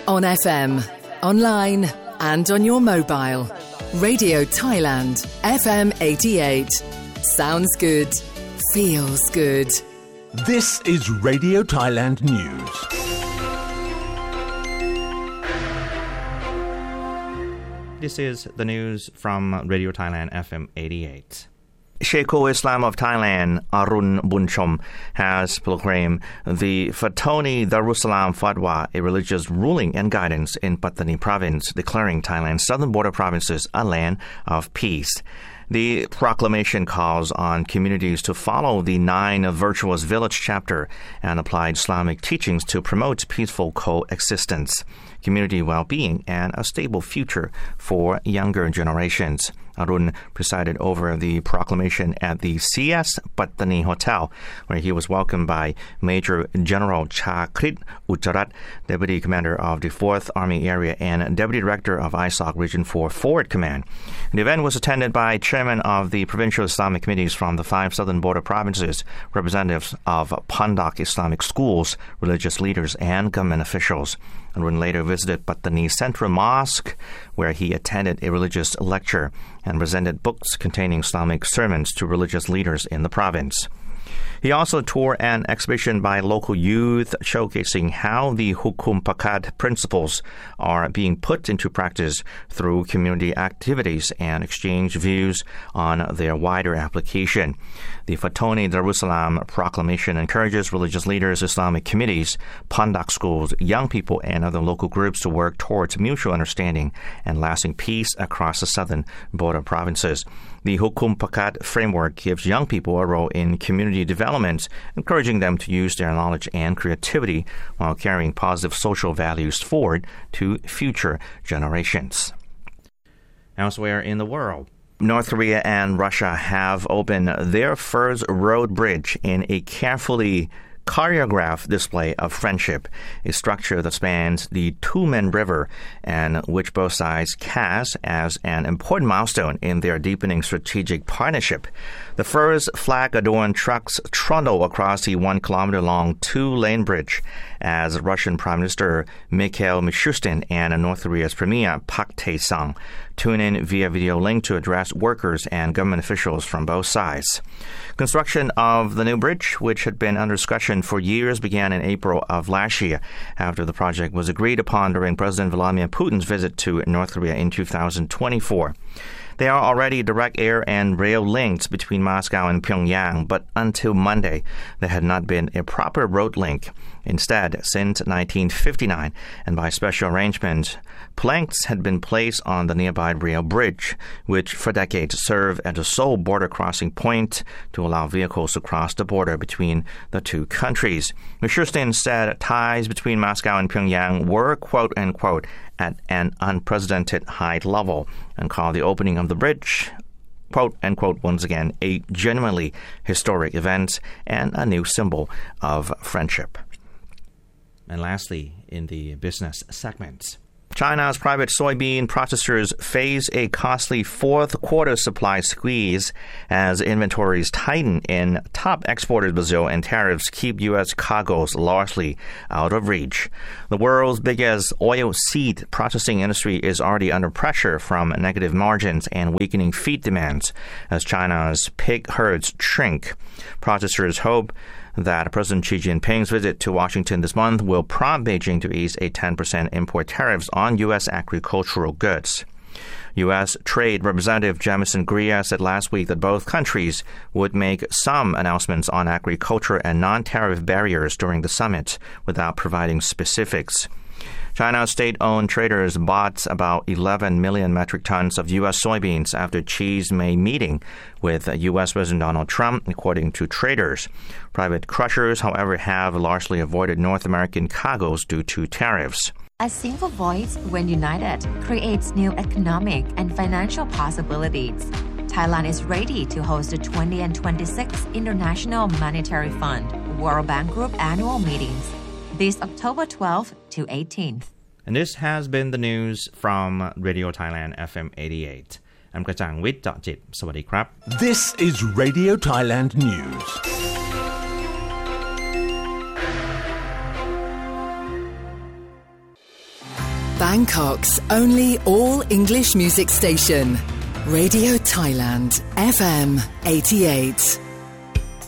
On FM, online and on your mobile. Radio Thailand, FM 88. Sounds good. Feels good. This is Radio Thailand News. This is the news from Radio Thailand FM 88. Sheikhul Islam of Thailand, Arun Bunchom, has proclaimed the Fatoni Darussalam Fatwa a religious ruling and guidance in Pattani province, declaring Thailand's southern border provinces a land of peace. The proclamation calls on communities to follow the 9 Virtuous Village chapter and apply Islamic teachings to promote peaceful coexistence, community well-being, and a stable future for younger generations. Arun presided over the proclamation at the CS Pattani Hotel, where he was welcomed by Major General Chakrit Ucharat, Deputy Commander of the 4th Army Area and Deputy Director of ISOC Region 4 Forward Command. The event was attended by Chairman of the Provincial Islamic Committees from the 5 southern border provinces, representatives of Pandak Islamic schools, religious leaders, and government officials. Arun later visited Pattani Central Mosque, where he attended a religious lecture and presented books containing Islamic sermons to religious leaders in the province. He also toured an exhibition by local youth showcasing how the Hukum Pakat principles are being put into practice through community activities and exchange views on their wider application. The Fatoni Darussalam proclamation encourages religious leaders, Islamic committees, Pandak schools, young people, and other local groups to work towards mutual understanding and lasting peace across the southern border provinces. The Hukum Pakat framework gives young people a role in community development, encouraging them to use their knowledge and creativity while carrying positive social values forward to future generations. Elsewhere in the world, North Korea and Russia have opened their first road bridge in a carefully choreographed display of friendship, a structure that spans the Tumen River and which both sides cast as an important milestone in their deepening strategic partnership. The first flag-adorned trucks trundle across the 1-kilometer-long 2-lane bridge as Russian Prime Minister Mikhail Mishustin and North Korea's Premier Park Tae-sung tune in via video link to address workers and government officials from both sides. Construction of the new bridge, which had been under discussion for years, began in April of last year after the project was agreed upon during President Vladimir Putin's visit to North Korea in 2024. There are already direct air and rail links between Moscow and Pyongyang, but until Monday, there had not been a proper road link. Instead, since 1959, and by special arrangement, planks had been placed on the nearby rail bridge, which for decades served as the sole border crossing point to allow vehicles to cross the border between the two countries. Mishustin said ties between Moscow and Pyongyang were, quote-unquote, at an unprecedented high level, and called the opening of the bridge, quote-unquote, once again, a genuinely historic event and a new symbol of friendship. And lastly, in the business segment, China's private soybean processors face a costly fourth-quarter supply squeeze as inventories tighten in top exporters Brazil and tariffs keep U.S. cargoes largely out of reach. The world's biggest oil seed processing industry is already under pressure from negative margins and weakening feed demands as China's pig herds shrink. Processors hope that President Xi Jinping's visit to Washington this month will prompt Beijing to ease a 10% import tariffs on U.S. agricultural goods. U.S. Trade Representative Jamison Greer said last week that both countries would make some announcements on agriculture and non-tariff barriers during the summit without providing specifics. China's state-owned traders bought about 11 million metric tons of U.S. soybeans after Xi's May meeting with U.S. President Donald Trump, according to traders. Private crushers, however, have largely avoided North American cargoes due to tariffs. A single voice, when united, creates new economic and financial possibilities. Thailand is ready to host the 20 and 26 International Monetary Fund, World Bank Group annual meetings this October 12th to 18th. And this has been the news from Radio Thailand FM 88. I'm กระจ่างวิทย์เจาะจิต สวัสดีครับ This is Radio Thailand News. Bangkok's only all-English music station. Radio Thailand, FM 88.